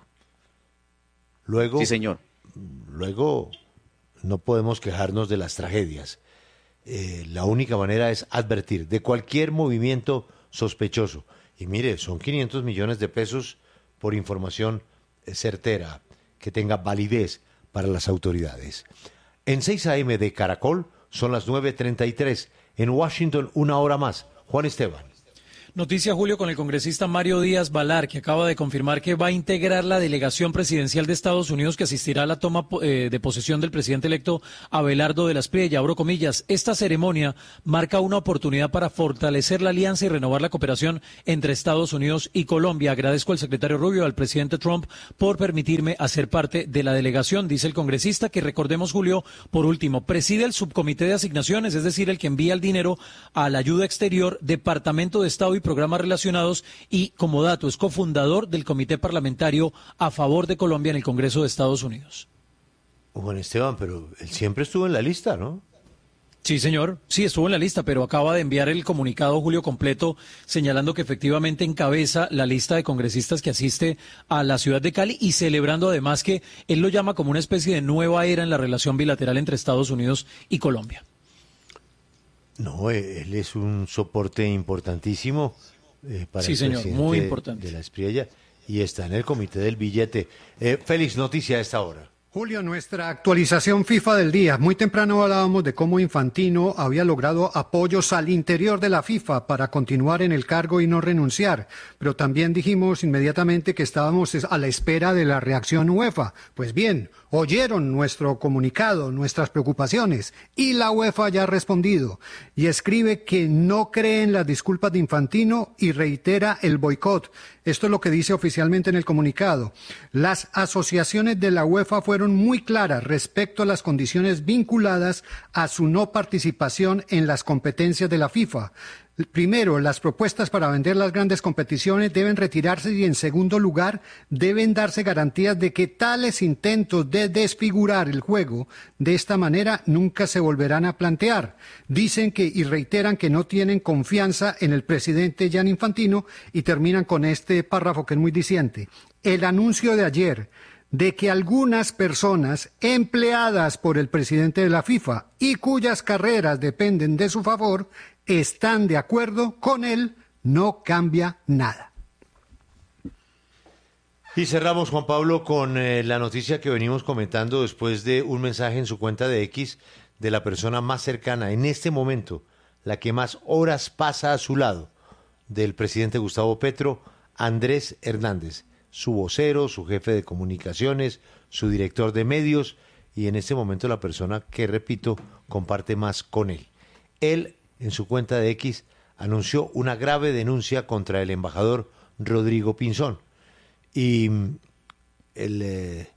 Luego, Sí, señor. Luego no podemos quejarnos de las tragedias. Eh, la única manera es advertir de cualquier movimiento sospechoso. Y mire, son quinientos millones de pesos por información eh, certera, que tenga validez para las autoridades. En seis a eme de Caracol son las nueve treinta y tres. En Washington, una hora más. Juan Esteban. Noticia, Julio, con el congresista Mario Díaz Balar, que acaba de confirmar que va a integrar la delegación presidencial de Estados Unidos que asistirá a la toma eh, de posesión del presidente electo Abelardo de la Espriella. Abro comillas, esta ceremonia marca una oportunidad para fortalecer la alianza y renovar la cooperación entre Estados Unidos y Colombia. Agradezco al secretario Rubio, al presidente Trump, por permitirme hacer parte de la delegación, dice el congresista, que recordemos, Julio, por último, preside el subcomité de asignaciones, es decir, el que envía el dinero a la ayuda exterior, Departamento de Estado y programas relacionados, y como dato es cofundador del Comité Parlamentario a favor de Colombia en el Congreso de Estados Unidos. Juan Esteban, pero él siempre estuvo en la lista, ¿no? Sí, señor, sí estuvo en la lista, pero acaba de enviar el comunicado, Julio, completo, señalando que efectivamente encabeza la lista de congresistas que asiste a la ciudad de Cali y celebrando además que él lo llama como una especie de nueva era en la relación bilateral entre Estados Unidos y Colombia. No, eh, él es un soporte importantísimo eh, para Sí, el señor, presidente muy importante. de la Espriella y está en el comité del billete. Eh, Félix, noticia a esta hora. Julio, nuestra actualización FIFA del día. Muy temprano hablábamos de cómo Infantino había logrado apoyos al interior de la FIFA para continuar en el cargo y no renunciar. Pero también dijimos inmediatamente que estábamos a la espera de la reacción UEFA. Pues bien, oyeron nuestro comunicado, nuestras preocupaciones, y la UEFA ya ha respondido. Y escribe que no cree en las disculpas de Infantino y reitera el boicot. Esto es lo que dice oficialmente en el comunicado. Las asociaciones de la UEFA fueron muy claras respecto a las condiciones vinculadas a su no participación en las competencias de la FIFA. Primero, las propuestas para vender las grandes competiciones deben retirarse y, en segundo lugar, deben darse garantías de que tales intentos de desfigurar el juego de esta manera nunca se volverán a plantear. Dicen que y reiteran que no tienen confianza en el presidente Gianni Infantino y terminan con este párrafo que es muy diciente. El anuncio de ayer de que algunas personas empleadas por el presidente de la FIFA y cuyas carreras dependen de su favor están de acuerdo con él, no cambia nada. Y cerramos, Juan Pablo, con eh, la noticia que venimos comentando después de un mensaje en su cuenta de X de la persona más cercana en este momento la que más horas pasa a su lado del presidente Gustavo Petro, Andrés Hernández, su vocero, su jefe de comunicaciones, su director de medios y en este momento la persona que, repito, comparte más con él. Él, en su cuenta de X, anunció una grave denuncia contra el embajador Rodrigo Pinzón y el eh,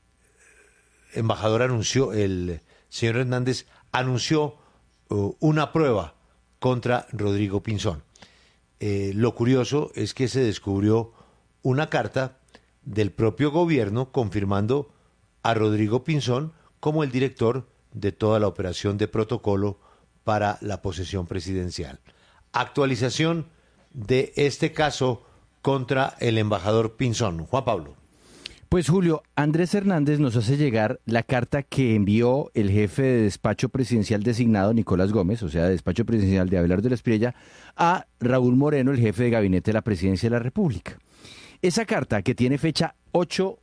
embajador anunció, el señor Hernández anunció uh, una prueba contra Rodrigo Pinzón. Eh, lo curioso es que se descubrió una carta del propio gobierno confirmando a Rodrigo Pinzón como el director de toda la operación de protocolo para la posesión presidencial. Actualización de este caso contra el embajador Pinzón. Juan Pablo. Pues Julio, Andrés Hernández nos hace llegar la carta que envió el jefe de despacho presidencial designado, Nicolás Gómez, o sea, de despacho presidencial de Abelardo de la Espriella, a Raúl Moreno, el jefe de gabinete de la presidencia de la República. Esa carta, que tiene fecha ocho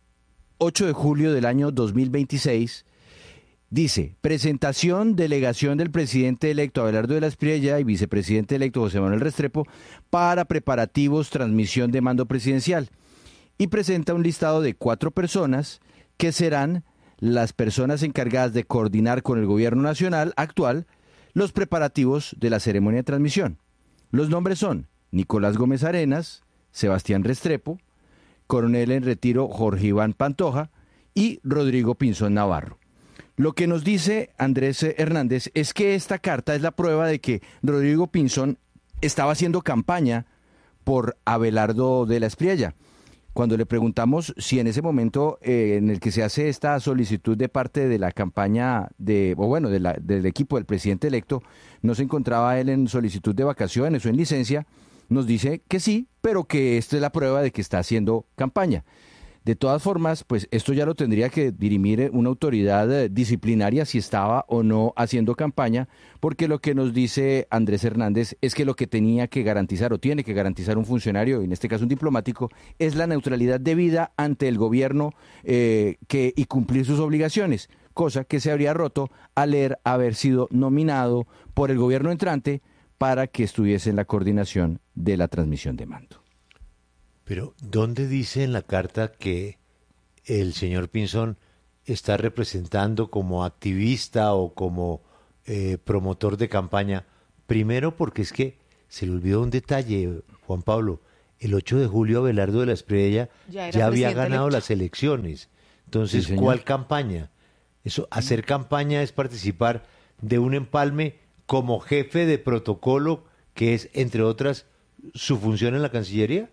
de julio del año dos mil veintiséis, dice: presentación, delegación del presidente electo Abelardo de la Espriella y vicepresidente electo José Manuel Restrepo para preparativos, transmisión de mando presidencial. Y presenta un listado de cuatro personas que serán las personas encargadas de coordinar con el gobierno nacional actual los preparativos de la ceremonia de transmisión. Los nombres son Nicolás Gómez Arenas, Sebastián Restrepo, coronel en retiro Jorge Iván Pantoja y Rodrigo Pinzón Navarro. Lo que nos dice Andrés Hernández es que esta carta es la prueba de que Rodrigo Pinzón estaba haciendo campaña por Abelardo de la Espriella. Cuando le preguntamos si en ese momento eh, en el que se hace esta solicitud de parte de la campaña, de o bueno, de la, del equipo del presidente electo, no se encontraba él en solicitud de vacaciones o en licencia, nos dice que sí, pero que esta es la prueba de que está haciendo campaña. De todas formas, pues esto ya lo tendría que dirimir una autoridad eh, disciplinaria si estaba o no haciendo campaña, porque lo que nos dice Andrés Hernández es que lo que tenía que garantizar o tiene que garantizar un funcionario, en este caso un diplomático, es la neutralidad debida ante el gobierno eh, que, y cumplir sus obligaciones, cosa que se habría roto al él haber sido nominado por el gobierno entrante para que estuviese en la coordinación de la transmisión de mando. Pero, ¿dónde dice en la carta que el señor Pinzón está representando como activista o como eh, promotor de campaña? Primero, porque es que se le olvidó un detalle, Juan Pablo. El ocho de julio Abelardo de la Espriella ya, ya había ganado electo. Las elecciones. Entonces, sí, ¿cuál campaña? Eso, hacer campaña es participar de un empalme como jefe de protocolo, que es, entre otras, su función en la Cancillería.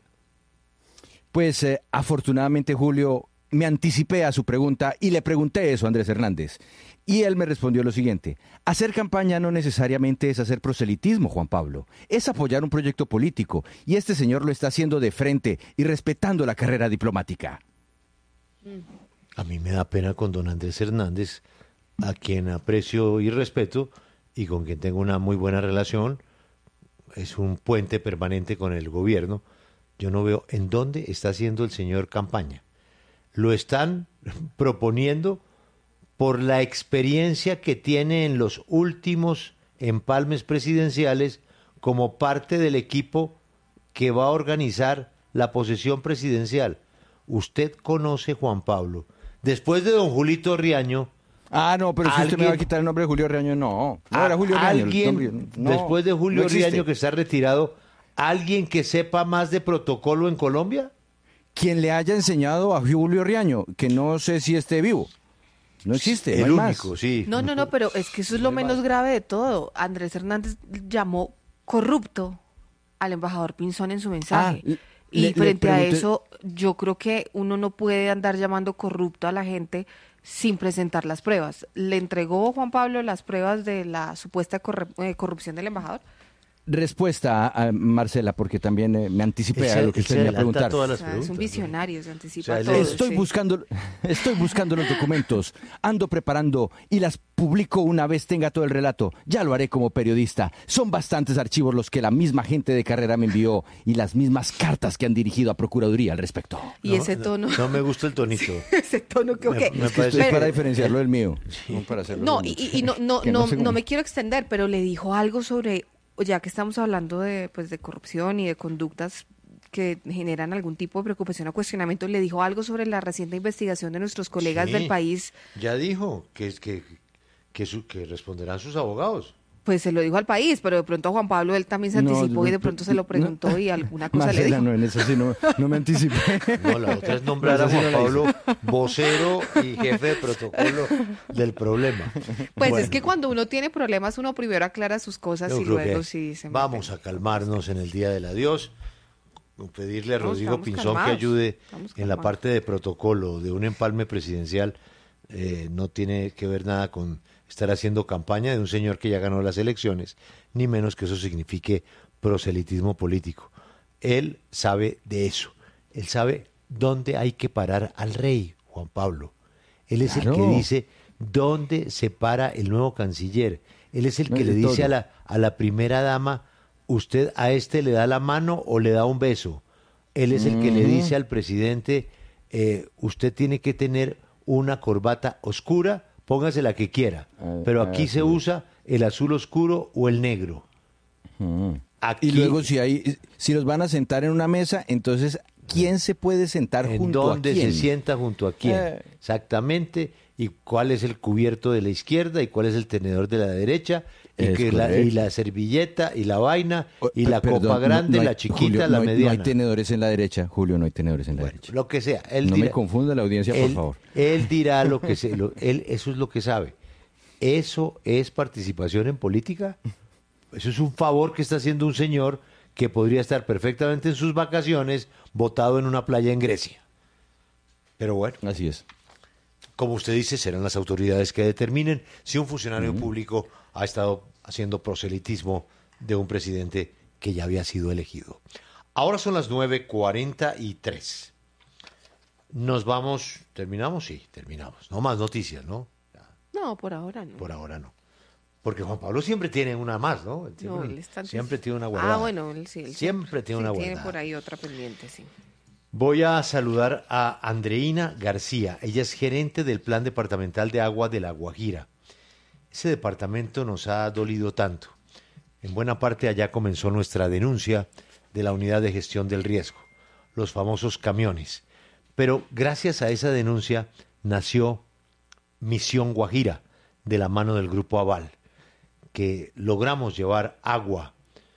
Pues eh, afortunadamente, Julio, me anticipé a su pregunta y le pregunté eso a Andrés Hernández. Y él me respondió lo siguiente: hacer campaña no necesariamente es hacer proselitismo, Juan Pablo. Es apoyar un proyecto político. Y este señor lo está haciendo de frente y respetando la carrera diplomática. A mí me da pena con don Andrés Hernández, a quien aprecio y respeto y con quien tengo una muy buena relación. Es un puente permanente con el gobierno. Yo no veo en dónde está haciendo el señor campaña. Lo están proponiendo por la experiencia que tiene en los últimos empalmes presidenciales como parte del equipo que va a organizar la posesión presidencial. Usted conoce, Juan Pablo, después de don Julito Riaño. Ah, no, pero si usted me va a quitar el nombre de Julio Riaño, no. No era Julio Riaño. Alguien, no, después de Julio no Riaño, que está retirado, ¿alguien que sepa más de protocolo en Colombia? Quien le haya enseñado a Julio Riaño, que no sé si esté vivo. No existe, el no hay único, más. sí. No, no, no, pero es que eso es lo menos grave de todo. Andrés Hernández llamó corrupto al embajador Pinzón en su mensaje. Ah, y le, frente le pregunté... a eso, yo creo que uno no puede andar llamando corrupto a la gente sin presentar las pruebas. ¿Le entregó Juan Pablo las pruebas de la supuesta corre- eh, corrupción del embajador? respuesta a, a Marcela, porque también eh, me anticipé Él se- a lo que él usted se me iba a adelanta preguntar. todas las O sea, es preguntas, un ¿no? visionario, se anticipa O sea, a él todo. Estoy sí. buscando, estoy buscando los documentos, ando preparando y las publico una vez tenga todo el relato. Ya lo haré como periodista. Son bastantes archivos los que la misma gente de carrera me envió y las mismas cartas que han dirigido a Procuraduría al respecto. Y ese tono. No, no me gusta el tonito. Ese tono que, ok. Me- me Es que esto es Pero- para diferenciarlo del mío. No, para hacerlo No, del y, otro. y no, no, Que no, se- no me quiero extender, pero le dijo algo sobre, ya que estamos hablando de, pues, de corrupción y de conductas que generan algún tipo de preocupación o cuestionamiento, le dijo algo sobre la reciente investigación de nuestros colegas Sí, del país. Ya dijo que, es que, que, su- que responderán sus abogados. Pues se lo dijo al país, pero de pronto a Juan Pablo él también se No, anticipó y de no, pronto se lo preguntó y alguna cosa le Marcela, dijo. no, en eso sí no, no me anticipé. No, la otra es nombrar a Esa sí Juan no la Pablo vocero y jefe de protocolo del problema. Pues Bueno, es que cuando uno tiene problemas, uno primero aclara sus cosas yo y creo luego que sí se mete. vamos a calmarnos en el Día del Adiós, pedirle a No, Rodrigo estamos Pinzón calmados, que ayude estamos en la calmados. parte de protocolo de un empalme presidencial. Eh, no tiene que ver nada con estar haciendo campaña de un señor que ya ganó las elecciones, ni menos que eso signifique proselitismo político. Él sabe de eso, él sabe dónde hay que parar al rey, Juan Pablo. Él es el Claro. que dice dónde se para el nuevo canciller. Él es el No, que de le dice todo. a la, a la primera dama, usted a este le da la mano o le da un beso. Él es el que le Ujú. dice al presidente, eh, usted tiene que tener una corbata oscura, póngase la que quiera, Ah, pero aquí ah, se sí. usa el azul oscuro o el negro. Mm. Aquí, Y luego si hay, si nos van a sentar en una mesa, entonces ¿quién se puede sentar ¿en junto dónde a quién? se sienta junto a quién? Eh. Exactamente, y cuál es el cubierto de la izquierda y cuál es el tenedor de la derecha, y, Es que la, correcto. y la servilleta y la vaina y Oh, la perdón, copa no- grande, no hay- la chiquita, Julio, la no hay- mediana. No hay tenedores en la derecha, Julio, no hay tenedores en la derecha. Lo que sea, él no dirá, me confunda la audiencia, por él, favor. él dirá lo que se, lo- él, eso es lo que sabe. ¿Eso es participación en política? Eso es un favor que está haciendo un señor que podría estar perfectamente en sus vacaciones botado en una playa en Grecia. Pero bueno, Así es. como usted dice, serán las autoridades que determinen si un funcionario público ha estado haciendo proselitismo de un presidente que ya había sido elegido. Ahora son las nueve cuarenta y tres. Nos vamos, ¿terminamos? Sí, terminamos. No más noticias, ¿no? No, por ahora no. Por ahora no. Porque Juan Pablo siempre tiene una más, ¿no? Él No, Siempre, él está antes- siempre tiene una guardada. Ah, bueno, él sí. él Siempre tiene una sí, tiene guardada. por ahí otra pendiente, sí. Voy a saludar a Andreina García. Ella es gerente del Plan Departamental de Agua de La Guajira. Ese departamento nos ha dolido tanto. En buena parte allá comenzó nuestra denuncia de la unidad de gestión del riesgo, los famosos camiones. Pero gracias a esa denuncia nació Misión Guajira, de la mano del Grupo Aval, que logramos llevar agua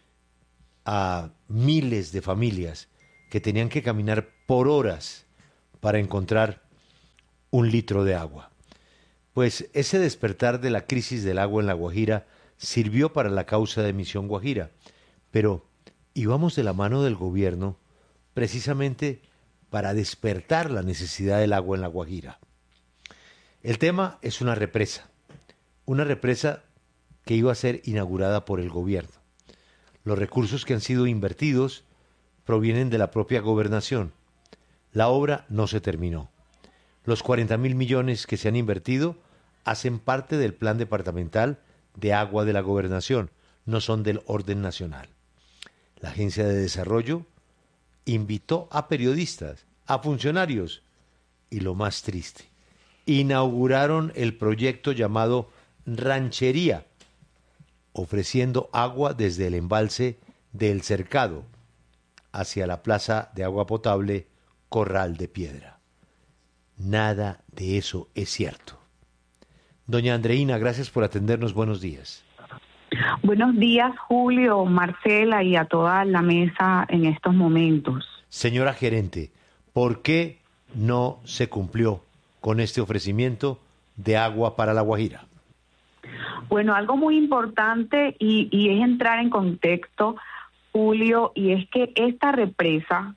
a miles de familias que tenían que caminar por horas para encontrar un litro de agua. Pues ese despertar de la crisis del agua en La Guajira sirvió para la causa de Misión Guajira, pero íbamos de la mano del gobierno precisamente para despertar la necesidad del agua en La Guajira. El tema es una represa, una represa que iba a ser inaugurada por el gobierno. Los recursos que han sido invertidos provienen de la propia gobernación. La obra no se terminó. Los cuarenta mil millones que se han invertido hacen parte del plan departamental de agua de la gobernación, no son del orden nacional. La Agencia de Desarrollo invitó a periodistas, a funcionarios, y lo más triste, inauguraron el proyecto llamado Ranchería, ofreciendo agua desde el embalse del Cercado hacia la plaza de agua potable Corral de Piedra. Nada de eso es cierto. Doña Andreina, gracias por atendernos. Buenos días. Buenos días, Julio, Marcela y a toda la mesa en estos momentos. Señora gerente, ¿por qué no se cumplió con este ofrecimiento de agua para La Guajira? Bueno, algo muy importante y, y es entrar en contexto, Julio, y es que esta represa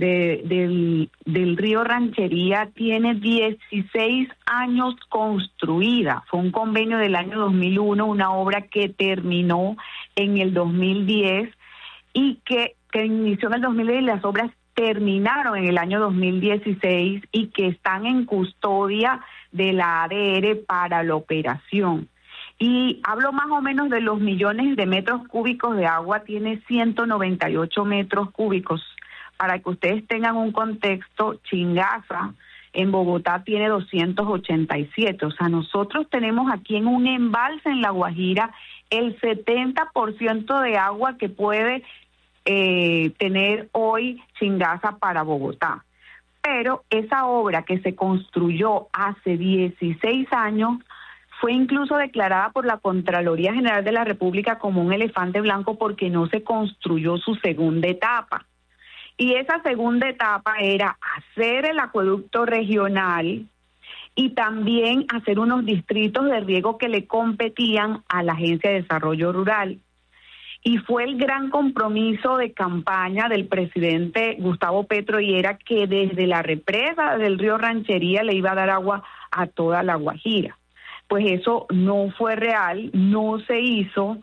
de, del, del río Ranchería tiene dieciséis años construida. Fue un convenio del año dos mil uno, una obra que terminó en el dos mil diez y que, que inició en el dos mil diez y las obras terminaron en el año dos mil dieciséis y que están en custodia de la A D R para la operación. Y hablo más o menos de los millones de metros cúbicos de agua, tiene ciento noventa y ocho metros cúbicos. Para que ustedes tengan un contexto, Chingaza en Bogotá tiene doscientos ochenta y siete. O sea, nosotros tenemos aquí en un embalse en La Guajira el setenta por ciento de agua que puede eh, tener hoy Chingaza para Bogotá. Pero esa obra que se construyó hace dieciséis años fue incluso declarada por la Contraloría General de la República como un elefante blanco porque no se construyó su segunda etapa. Y esa segunda etapa era hacer el acueducto regional y también hacer unos distritos de riego que le competían a la Agencia de Desarrollo Rural. Y fue el gran compromiso de campaña del presidente Gustavo Petro y era que desde la represa del río Ranchería le iba a dar agua a toda La Guajira. Pues eso no fue real, no se hizo.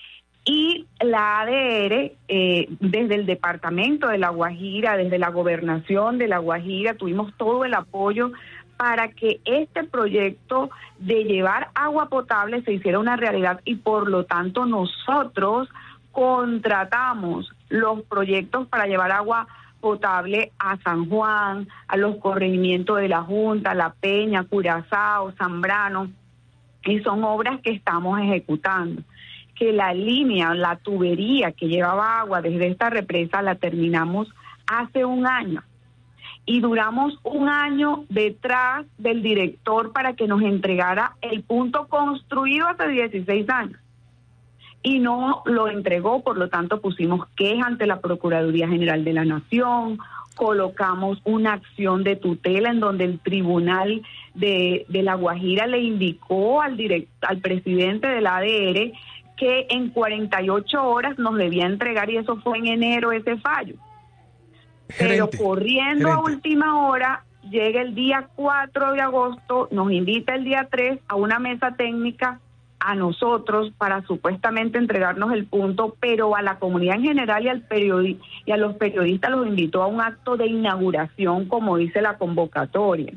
Y la A D R, eh, desde el departamento de La Guajira, desde la gobernación de La Guajira, tuvimos todo el apoyo para que este proyecto de llevar agua potable se hiciera una realidad y por lo tanto nosotros contratamos los proyectos para llevar agua potable a San Juan, a los corregimientos de La Junta, La Peña, Curazao, Zambrano, y son obras que estamos ejecutando. Que la línea, la tubería que llevaba agua desde esta represa la terminamos hace un año. Y duramos un año detrás del director para que nos entregara el punto construido hace dieciséis años. Y no lo entregó, por lo tanto pusimos queja ante la Procuraduría General de la Nación, colocamos una acción de tutela en donde el Tribunal de, de La Guajira le indicó al, direct, al presidente de la A D R que en cuarenta y ocho horas nos debía entregar y eso fue en enero ese fallo. Gerente, Pero corriendo gerente. a última hora, llega el día cuatro de agosto, nos invita el día tres a una mesa técnica a nosotros para supuestamente entregarnos el punto, pero a la comunidad en general y, al periodi- y a los periodistas los invitó a un acto de inauguración, como dice la convocatoria.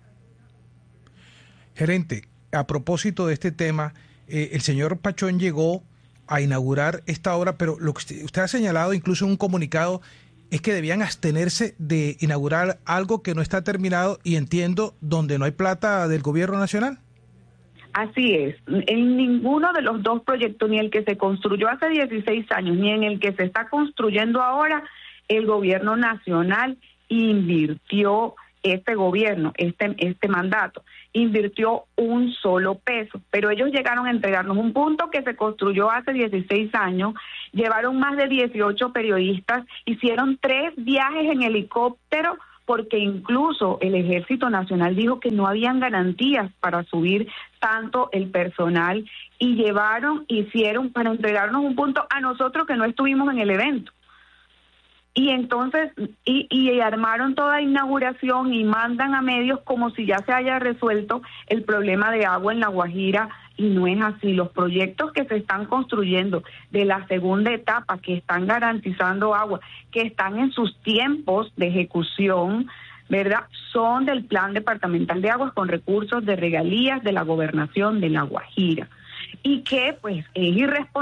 Gerente, a propósito de este tema, Eh, el señor Pachón llegó a inaugurar esta obra, pero lo que usted, usted ha señalado incluso en un comunicado es que debían abstenerse de inaugurar algo que no está terminado y entiendo donde no hay plata del gobierno nacional. Así es, en ninguno de los dos proyectos, ni el que se construyó hace dieciséis años, ni en el que se está construyendo ahora, el gobierno nacional invirtió, este gobierno, este, este mandato, invirtió un solo peso, pero ellos llegaron a entregarnos un punto que se construyó hace dieciséis años, llevaron más de dieciocho periodistas, hicieron tres viajes en helicóptero, porque incluso el Ejército Nacional dijo que no habían garantías para subir tanto el personal, y llevaron, hicieron para entregarnos un punto a nosotros que no estuvimos en el evento. Y entonces, y, y armaron toda inauguración y mandan a medios como si ya se haya resuelto el problema de agua en La Guajira, y no es así. Los proyectos que se están construyendo de la segunda etapa, que están garantizando agua, que están en sus tiempos de ejecución, ¿verdad?, son del Plan Departamental de Aguas con recursos de regalías de la Gobernación de La Guajira. Y que, pues, es irresponsable